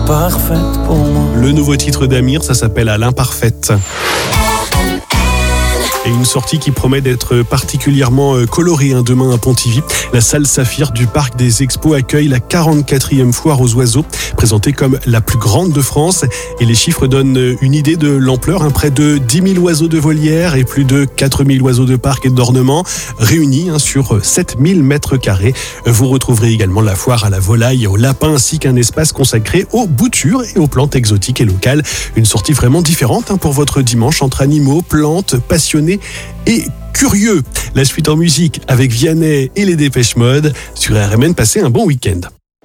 parfaite pour moi. Le nouveau titre d'Amir, ça s'appelle À l'imparfaite. Et une sortie qui promet d'être particulièrement colorée demain à Pontivy. La salle Saphir du Parc des Expos accueille la 44e foire aux oiseaux, présentée comme la plus grande de France. Et les chiffres donnent une idée de l'ampleur. Près de 10 000 oiseaux de volière et plus de 4 000 oiseaux de parc et d'ornement réunis sur 7 000 mètres carrés. Vous retrouverez également la foire à la volaille et au lapin ainsi qu'un espace consacré aux boutures et aux plantes exotiques et locales. Une sortie vraiment différente pour votre dimanche entre animaux, plantes, passionnés et curieux. La suite en musique avec Vianney et les Dépêche Mode sur RMN. Passez un bon week-end.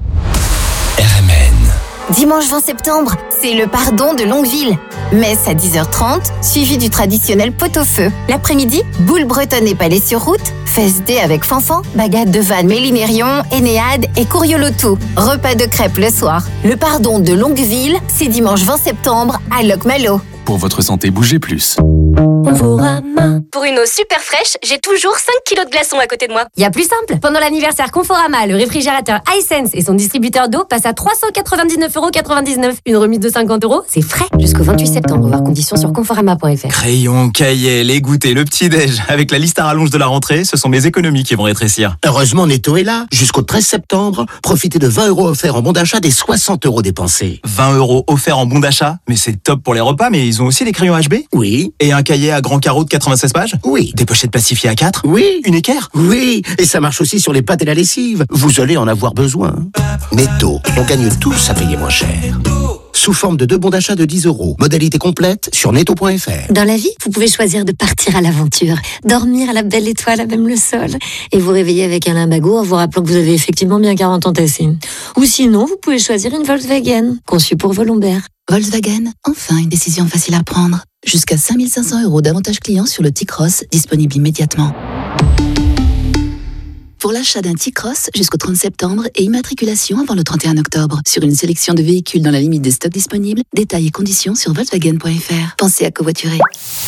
RMN. Dimanche 20 septembre, c'est le pardon de Longueville. Messe à 10h30, suivi du traditionnel pot-au-feu. L'après-midi, boule bretonne et palais sur route, fest day avec Fanfan, bagade de Vannes, Mélinérion, Énéade et Couriolotou. Repas de crêpes le soir. Le pardon de Longueville, c'est dimanche 20 septembre à Locmalo. Pour votre santé, bougez plus. Conforama. Pour une eau super fraîche, j'ai toujours 5 kilos de glaçons à côté de moi. Il y a plus simple. Pendant l'anniversaire Conforama, le réfrigérateur iSense et son distributeur d'eau passent à 399,99€. Une remise de 50€, c'est frais. Jusqu'au 28 septembre, voir conditions sur conforama.fr. Crayon, cahier, les goûters, le petit-déj. Avec la liste à rallonge de la rentrée, ce sont mes économies qui vont rétrécir. Heureusement, Netto est là. Jusqu'au 13 septembre, profitez de 20€ offerts en bon d'achat des 60€ dépensés. 20€ offerts en bon d'achat? Mais c'est top pour les repas, mais ils ont aussi des crayons HB? Oui. Et un cahier à grand carreau de 96 pages? Oui. Des pochettes plastifiées à 4? Oui. Une équerre? Oui. Et ça marche aussi sur les pâtes et la lessive. Vous allez en avoir besoin. Netto, on gagne tous à payer moins cher. Sous forme de 2 bons d'achat de 10€. Modalité complète sur netto.fr. Dans la vie, vous pouvez choisir de partir à l'aventure, dormir à la belle étoile à même le sol, et vous réveiller avec un limbago en vous rappelant que vous avez effectivement bien 40 ans tassés. Ou sinon, vous pouvez choisir une Volkswagen, conçue pour vos lombaires. Volkswagen, enfin une décision facile à prendre. Jusqu'à 5 500€ d'avantages clients sur le T-Cross, disponible immédiatement. Pour l'achat d'un T-Cross jusqu'au 30 septembre et immatriculation avant le 31 octobre sur une sélection de véhicules dans la limite des stocks disponibles, détails et conditions sur Volkswagen.fr. Pensez à covoiturer.